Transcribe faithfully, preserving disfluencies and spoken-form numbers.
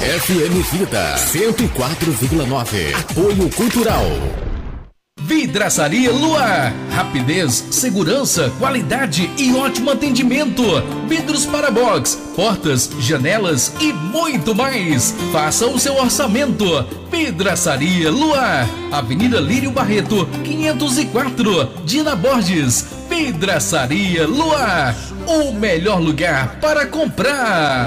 F M Vida cento e quatro vírgula nove. Apoio Cultural. Vidraçaria Luar. Rapidez, segurança, qualidade e ótimo atendimento. Vidros para box, portas, janelas e muito mais. Faça o seu orçamento. Vidraçaria Luar. Avenida Lírio Barreto, quinhentos e quatro, Dina Borges. Vidraçaria Luar. O melhor lugar para comprar.